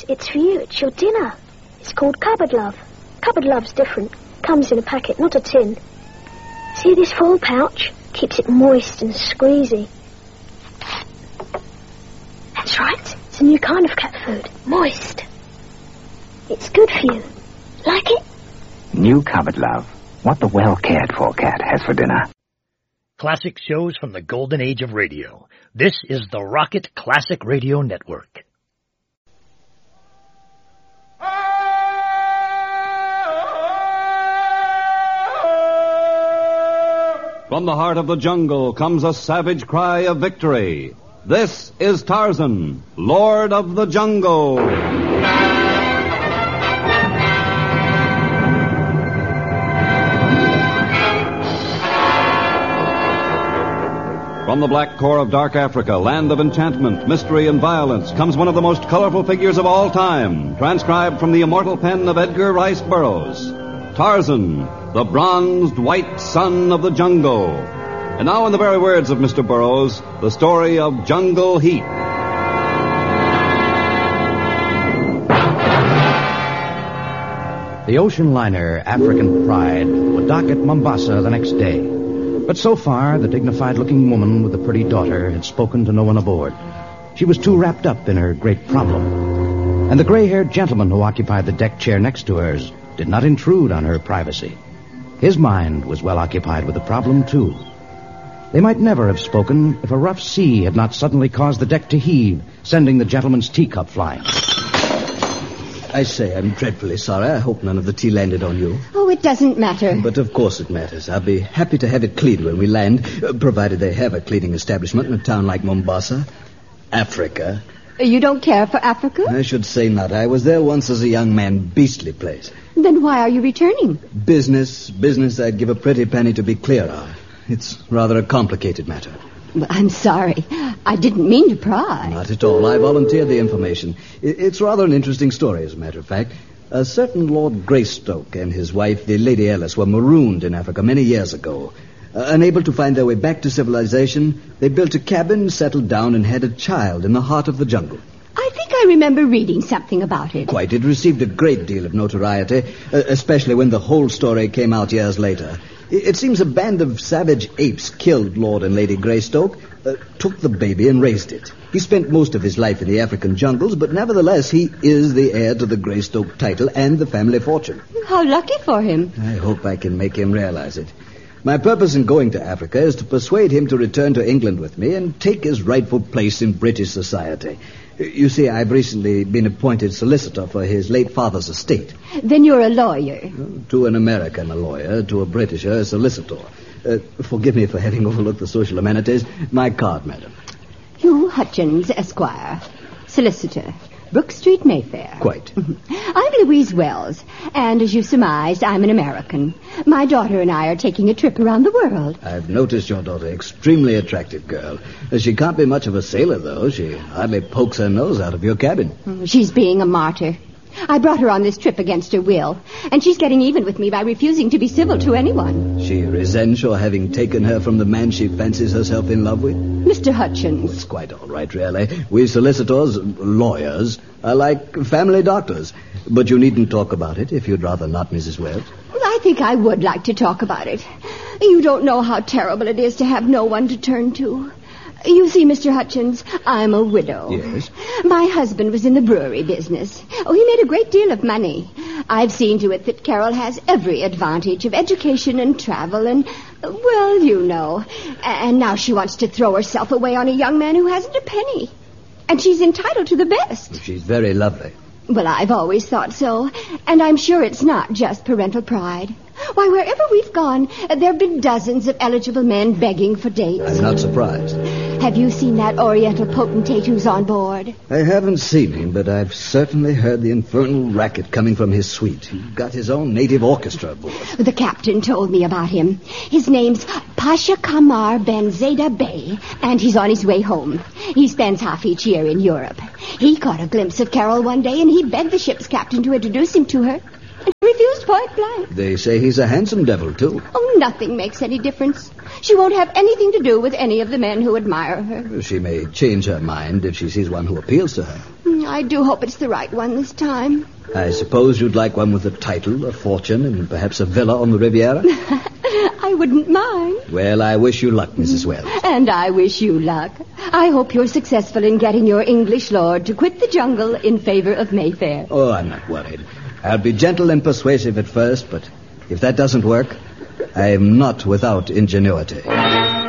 it's for you. It's your dinner. It's called Cupboard Love. Cupboard Love's different. Comes in a packet, not a tin. See this foil pouch? Keeps it moist and squeezy. That's right. It's a new kind of cat food. Moist. It's good for you. Like it? New Cupboard Love. What the well-cared-for cat has for dinner. Classic shows from the golden age of radio. This is the Rocket Classic Radio Network. From the heart of the jungle comes a savage cry of victory. This is Tarzan, Lord of the Jungle. From the black core of dark Africa, land of enchantment, mystery, and violence, comes one of the most colorful figures of all time, transcribed from the immortal pen of Edgar Rice Burroughs. Tarzan, the bronzed white son of the jungle. And now, in the very words of Mr. Burroughs, the story of Jungle Heat. The ocean liner African Pride would dock at Mombasa the next day. But so far, the dignified-looking woman with the pretty daughter had spoken to no one aboard. She was too wrapped up in her great problem. And the gray-haired gentleman who occupied the deck chair next to hers did not intrude on her privacy. His mind was well occupied with the problem, too. They might never have spoken if a rough sea had not suddenly caused the deck to heave, sending the gentleman's teacup flying. I say, I'm dreadfully sorry. I hope none of the tea landed on you. Oh, it doesn't matter. But of course it matters. I'll be happy to have it cleaned when we land, provided they have a cleaning establishment in a town like Mombasa. Africa. You don't care for Africa? I should say not. I was there once as a young man. Beastly place. Then why are you returning? Business I'd give a pretty penny to be clear of. It's rather a complicated matter. Well, I'm sorry. I didn't mean to pry. Not at all. I volunteered the information. It's rather an interesting story, as a matter of fact. A certain Lord Greystoke and his wife, the Lady Alice, were marooned in Africa many years ago. Unable to find their way back to civilization, they built a cabin, settled down, and had a child in the heart of the jungle. I think I remember reading something about it. Quite. It received a great deal of notoriety, especially when the whole story came out years later. It seems a band of savage apes killed Lord and Lady Greystoke, took the baby and raised it. He spent most of his life in the African jungles, but nevertheless he is the heir to the Greystoke title and the family fortune. How lucky for him. I hope I can make him realize it. My purpose in going to Africa is to persuade him to return to England with me and take his rightful place in British society. You see, I've recently been appointed solicitor for his late father's estate. Then you're a lawyer. To an American, a lawyer. To a Britisher, a solicitor. Forgive me for having overlooked the social amenities. My card, madam. Hugh Hutchins, Esquire. Solicitor. Brook Street, Mayfair. Quite. I'm Louise Wells, and as you surmised, I'm an American. My daughter and I are taking a trip around the world. I've noticed your daughter. Extremely attractive girl. She can't be much of a sailor, though. She hardly pokes her nose out of your cabin. She's being a martyr. I brought her on this trip against her will, and she's getting even with me by refusing to be civil to anyone. She resents your having taken her from the man she fancies herself in love with? Mr. Hutchins. It's quite all right, really. We solicitors, lawyers, are like family doctors. But you needn't talk about it if you'd rather not, Mrs. Wells. Well, I think I would like to talk about it. You don't know how terrible it is to have no one to turn to. You see, Mr. Hutchins, I'm a widow. Yes? My husband was in the brewery business. Oh, he made a great deal of money. I've seen to it that Carol has every advantage of education and travel and, well, you know. And now she wants to throw herself away on a young man who hasn't a penny. And she's entitled to the best. She's very lovely. Well, I've always thought so. And I'm sure it's not just parental pride. Why, wherever we've gone, there have been dozens of eligible men begging for dates. I'm not surprised. Have you seen that Oriental potentate who's on board? I haven't seen him, but I've certainly heard the infernal racket coming from his suite. He's got his own native orchestra aboard. The captain told me about him. His name's Pasha Kamar Ben Zeta Bey, and he's on his way home. He spends half each year in Europe. He caught a glimpse of Carol one day, and he begged the ship's captain to introduce him to her. Refused point blank. They say he's a handsome devil, too. Oh, nothing makes any difference. She won't have anything to do with any of the men who admire her. She may change her mind if she sees one who appeals to her. I do hope it's the right one this time. I suppose you'd like one with a title, a fortune, and perhaps a villa on the Riviera? I wouldn't mind. Well, I wish you luck, Mrs. Wells. And I wish you luck. I hope you're successful in getting your English lord to quit the jungle in favor of Mayfair. Oh, I'm not worried. I'll be gentle and persuasive at first, but if that doesn't work, I'm not without ingenuity.